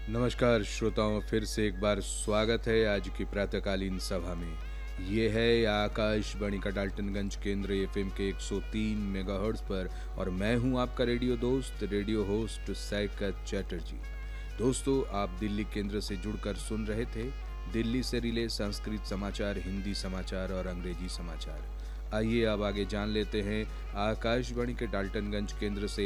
नमस्कार श्रोताओं, फिर से एक बार स्वागत है आज की प्रातःकालीन सभा में। ये है आकाशवाणी का डाल्टनगंज केंद्र एफएम के 103 मेगाहर्ट्ज पर और मैं हूं आपका रेडियो दोस्त, रेडियो होस्ट सैकत चैटर्जी। दोस्तों, आप दिल्ली केंद्र से जुड़कर सुन रहे थे दिल्ली से रिले संस्कृत समाचार, हिंदी समाचार और अंग्रेजी समाचार। आइए अब आगे जान लेते हैं आकाशवाणी के डाल्टनगंज केंद्र से